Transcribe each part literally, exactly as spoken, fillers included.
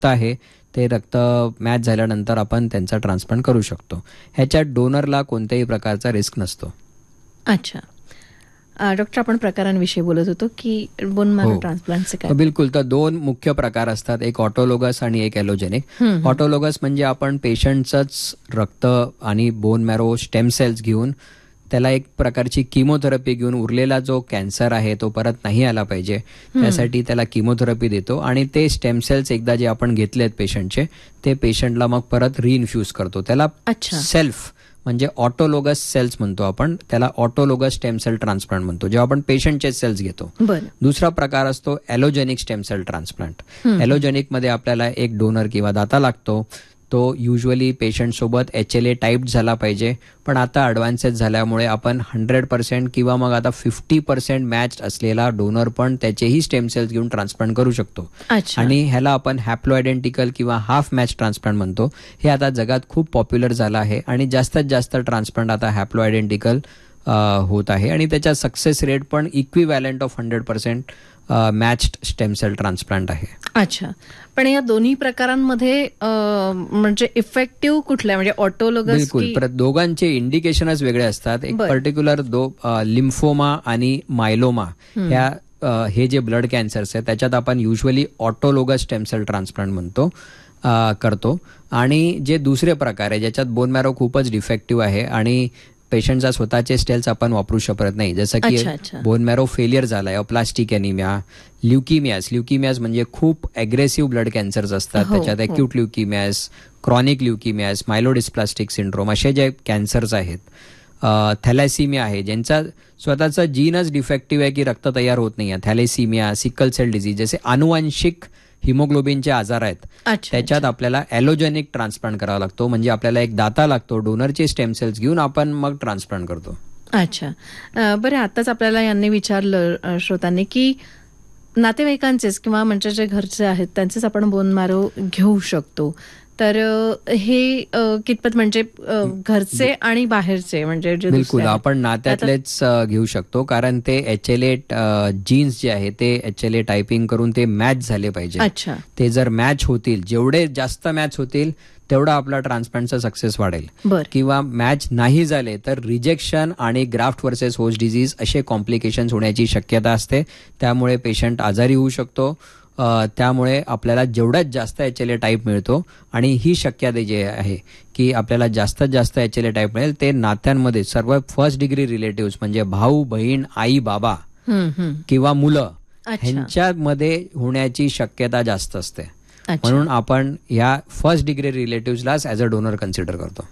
रक्त आहे ते रक्त मॅच झाल्यानंतर आपण त्यांचा ट्रान्सप्लांट करू शकतो. ह्याच्यात डोनरला कोणत्याही प्रकारचा रिस्क नसतो. अच्छा डॉक्टर, आपण प्रकारांविषयी बोलत होतो की बोन मॅरो ट्रान्सप्लांटचे काय? बिलकुल. तर दोन मुख्य प्रकार असतात, एक ऑटोलोगस आणि एक ॲलोजेनिक. ऑटोलोगस म्हणजे आपण पेशंटचंच रक्त आणि बोन मॅरो स्टेम सेल्स घेऊन त्याला एक प्रकारची किमोथेरपी घेऊन उरलेला जो कॅन्सर आहे तो परत नाही आला पाहिजे त्यासाठी त्याला किमोथेरपी देतो आणि ते स्टेम सेल्स एकदा जे आपण घेतलेत पेशंटचे ते पेशंटला मग परत रिइन्फ्यूज करतो. त्याला सेल्फ म्हणजे ऑटोलोगस सेल्स म्हणतो आपण, त्याला ऑटोलोगस स्टेम सेल ट्रान्सप्लांट म्हणतो, जेव्हा आपण पेशंटचे सेल्स घेतो. दुसरा प्रकार असतो ॲलोजेनिक स्टेम सेल ट्रान्सप्लांट. ॲलोजेनिक मध्ये आपल्याला एक डोनर किंवा दाता लागतो. तो युजली पेशंट सोबत एच एल ए टाईप झाला पाहिजे, पण आता ॲडव्हान्सेस झाल्यामुळे आपण हंड्रेड पर्सेंट किंवा मग आता फिफ्टी पर्सेंट मॅच असलेला डोनर पण त्याचेही स्टेम सेल्स घेऊन ट्रान्सप्लांट करू शकतो. आणि ह्याला आपण हॅप्लो आयडेंटिकल किंवा हाफ मॅच ट्रान्सप्लांट म्हणतो. हे आता जगात खूप पॉप्युलर झालं आहे आणि जास्तीत जास्त ट्रान्सप्लांट आता हॅप्लो आयडेंटिकल होत आहे आणि त्याचा सक्सेस रेट पण equivalent of hundred percent matched stem sale transplant आहे. अच्छा, पण या दोन्ही प्रकारांमध्ये म्हणजे इफेक्टिव्ह कुठला, म्हणजे ऑटोलोगस? बिलकुल, परत दोघांचे इंडिकेशनच वेगळे असतात. एक पर्टिक्युलर दो लिम्फोमा आणि मायलोमा ह्या हे जे ब्लड कॅन्सर्स आहे त्याच्यात आपण usually autologous stem sale transplant म्हणतो करतो. आणि जे दुसरे प्रकार आहे ज्याच्यात बोन मॅरो खूपच डिफेक्टिव्ह आहे आणि पेशंटचा स्वतःचे स्टेल्स आपण वापरू शकत नाही, जसं की बोन मॅरो फेलियर झालाय, अप्लास्टिक एनिमिया, ल्युकिमियास. ल्युकिमियास म्हणजे खूप अग्रेसिव्ह ब्लड कॅन्सर्स असतात, त्याच्यात अक्यूट ल्युकिमियास, क्रॉनिक ल्युकिमियास, मायलोडिस्प्लास्टिक सिंड्रोम असे जे कॅन्सर्स आहेत. थॅलेसिमिया आहे ज्यांचा स्वतःचा जीनच डिफेक्टिव्ह आहे की रक्त तयार होत नाही आहे. थॅलेसिमिया, सिकल सेल डिझीज जसे अनुवांशिक हिमोग्लोबिनचे आजार आहेत, त्याच्यात आपल्याला ॲलोजेनिक ट्रान्सप्लांट करावा लागतो. म्हणजे आपल्याला एक दाता लागतो, डोनरचे स्टेम सेल्स घेऊन आपण मग ट्रान्सप्लांट करतो. अच्छा, बरं, आताच आपल्याला यांनी विचारलं श्रोतांनी की नातेवाईकांचेच किंवा म्हणजे जे घरचे आहेत त्यांचेच आपण बोन मॅरो घेऊ शकतो, तर हे कितपत म्हणजे घरचे आणि बाहेरचे म्हणजे? बिलकुल, आपण नात्यातलेच घेऊ शकतो, कारण ते एच एल ए जीन्स जे आहे ते एच एल ए टायपिंग करून ते मॅच झाले पाहिजे. अच्छा, ते जर मॅच होतील, जेवढे जास्त मॅच होतील तेवढा आपला ट्रान्सप्लांटचा सक्सेस वाढेल. किंवा मॅच नाही झाले तर रिजेक्शन आणि ग्राफ्ट वर्सेस होस्ट डिझीज असे कॉम्प्लिकेशन्स होण्याची शक्यता असते. त्यामुळे पेशंट आजारी होऊ शकतो. त्यामुळे आपल्याला जेवढ्यात जास्त एच एल ए टाईप मिळतो आणि ही शक्यता जी आहे की आपल्याला जास्तीत जास्त एच एल ए टाईप मिळेल ते नात्यांमध्ये सर्व फर्स्ट डिग्री रिलेटिव्ह म्हणजे भाऊ बहीण आई बाबा किंवा मुलं ह्यांच्यामध्ये होण्याची शक्यता जास्त असते. म्हणून आपण या first degree रिलेटिव्हलाच as a donor consider करतो.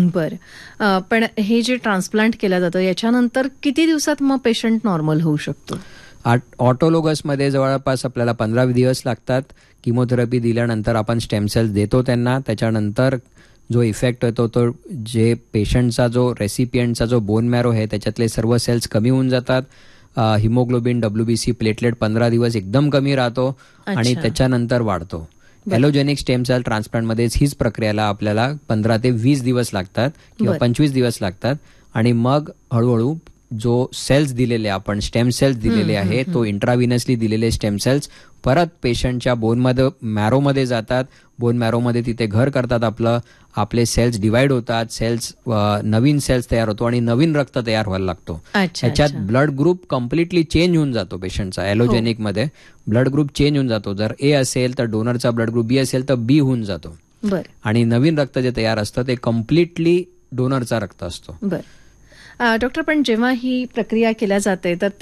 बरं, पण हे जे ट्रान्सप्लांट केलं जातं याच्यानंतर किती दिवसात मग पेशंट नॉर्मल होऊ शकतो? ऑटोलोगसमध्ये जवळपास आपल्याला पंधरा दिवस लागतात. किमोथेरपी दिल्यानंतर आपण स्टेम सेल्स देतो त्यांना, त्याच्यानंतर जो इफेक्ट होतो तो जे पेशंटचा जो रेसिपियंटचा जो बोन मॅरो आहे त्याच्यातले सर्व सेल्स कमी होऊन जातात. हिमोग्लोबिन, डब्ल्यूबीसी, प्लेटलेट पंधरा दिवस एकदम कमी राहतो आणि त्याच्यानंतर वाढतो. ॲलोजेनिक स्टेम सेल ट्रान्सप्लांटमध्येच हीच प्रक्रियाला आपल्याला पंधरा ते वीस दिवस लागतात किंवा पंचवीस दिवस लागतात आणि मग हळूहळू जो सेल्स दिलेले आपण स्टेम सेल्स दिलेले आहे तो इंट्राव्हिनसली दिलेले स्टेम सेल्स परत पेशंटच्या बोनमध्ये मॅरोमध्ये जातात. बोन मॅरोमध्ये तिथे घर करतात आपलं, आपले सेल्स डिवाइड होतात, सेल्स नवीन सेल्स तयार होतो आणि नवीन रक्त तयार व्हायला लागतो. त्याच्यात ब्लड ग्रुप कम्प्लिटली चेंज होऊन जातो पेशंटचा. ॲलोजेनिक मध्ये ब्लड ग्रुप चेंज होऊन जातो. जर ए असेल तर डोनरचा ब्लड ग्रुप बी असेल तर बी होऊन जातो आणि नवीन रक्त जे तयार असतं ते कम्प्लिटली डोनरचा रक्त असतो. डॉक्टर, पण जेव्हा ही प्रक्रिया केल्या जाते तर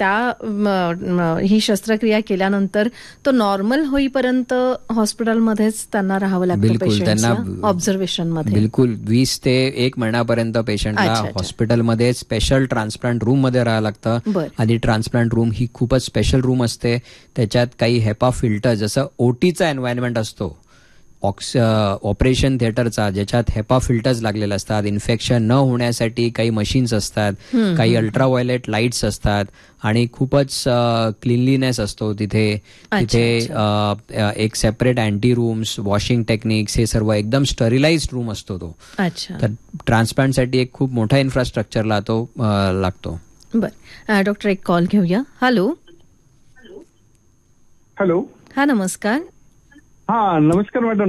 त्या ही शस्त्रक्रिया केल्यानंतर तो नॉर्मल होईपर्यंत हॉस्पिटलमध्येच त्यांना राहावं लागतं? बिलकुल, त्यांना ऑब्झर्वेशन मध्ये बिलकुल वीस ते एक महिन्यापर्यंत पेशंटला हॉस्पिटलमध्ये स्पेशल ट्रान्सप्लांट रूम मध्ये राहावं लागतं. आणि ट्रान्सप्लांट रूम ही खूपच स्पेशल रूम असते. त्याच्यात काही हेपा फिल्टर जसं ओटीचा एन्व्हायरमेंट असतो ऑक्स ऑपरेशन थिएटरचा, ज्याच्यात हेपा फिल्टर्स लागलेले असतात. इन्फेक्शन न होण्यासाठी काही मशीन्स असतात, काही अल्ट्राव्हायोलेट लाईट्स असतात आणि खूपच क्लिनलीनेस असतो तिथे. तिथे एक separate anti rooms, washing techniques, हे सर्व एकदम स्टरिलाइज्ड रूम असतो तो. तर ट्रान्सप्लांटसाठी एक खूप मोठा इन्फ्रास्ट्रक्चरला तो लागतो. बरं, डॉक्टर एक कॉल घेऊया. हॅलो. हॅलो. हा, नमस्कार. हा नमस्कार मॅडम.